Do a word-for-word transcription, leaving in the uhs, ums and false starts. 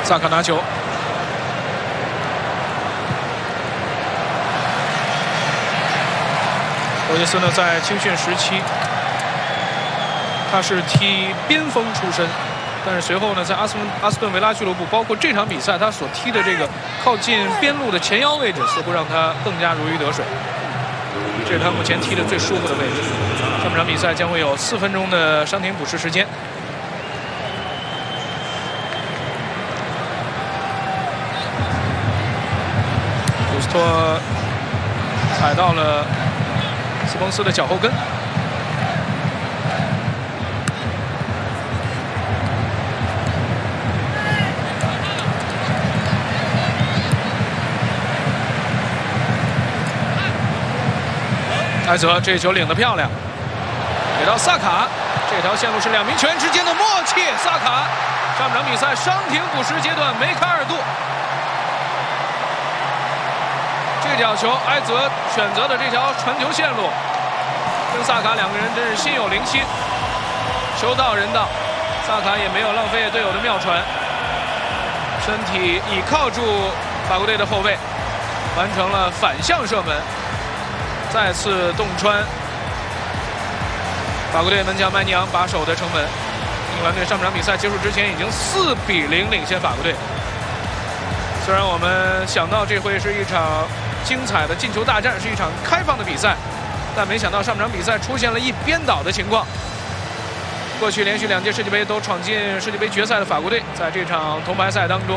萨卡拿球。 罗杰斯呢，在青训时期，他是踢边锋出身，但是随后呢，在阿斯顿阿斯顿维拉俱乐部，包括这场比赛，他所踢的这个靠近边路的前腰位置，似乎让他更加如鱼得水。这是他目前踢的最舒服的位置。下半场比赛将会有四分钟的伤停补时时间。古斯托踩到了 斯彭斯的脚后跟，埃泽这球领得漂亮，给到萨卡，这条线路是两名球员之间的默契。萨卡上半场比赛伤停补时阶段梅开二度。 这脚球，埃泽选择的这条传球线路，跟萨卡两个人真是心有灵犀，球到人到。萨卡也没有浪费队友的妙传，身体倚靠住法国队的后卫，完成了反向射门，再次洞穿法国队门将麦尼昂把守的城门。英格兰队上半场比赛结束之前已经四比零领先法国队。虽然我们想到这会是一场 精彩的进球大战，是一场开放的比赛，但没想到上半场比赛出现了一边倒的情况。过去连续两届世界杯都闯进世界杯决赛的法国队，在这场铜牌赛当中